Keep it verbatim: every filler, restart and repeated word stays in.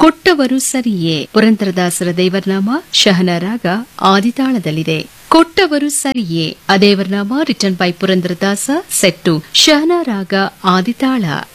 ಕೊಟ್ಟವರು ಸರಿಯೇ ಪುರಂದರದಾಸರ ದೇವರನಾಮ ಶಹನರಾಗ ಆದಿತಾಳದಲ್ಲಿದೆ. ಕೊಟ್ಟವರು ಸರಿಯೇ ಅದೇವರನಾಮ ರಿಟರ್ನ್ ಬೈ ಪುರಂದರದಾಸ ಸೆಟ್ಟು ಶಹನರಾಗ ಆದಿತಾಳ.